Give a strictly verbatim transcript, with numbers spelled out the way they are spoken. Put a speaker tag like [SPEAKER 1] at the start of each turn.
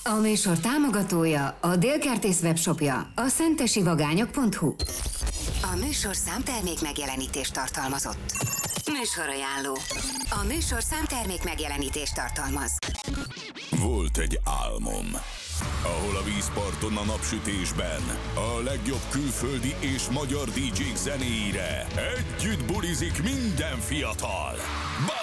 [SPEAKER 1] A műsor támogatója a Dél-Kertész webshopja, a szentesivagányok pont hu. A műsor számtermék megjelenítést tartalmazott. Műsorajánló. A műsor számtermék megjelenítést tartalmaz.
[SPEAKER 2] Volt egy álmom, ahol a vízparton a napsütésben a legjobb külföldi és magyar dé dzsék zenéire együtt bulizik minden fiatal.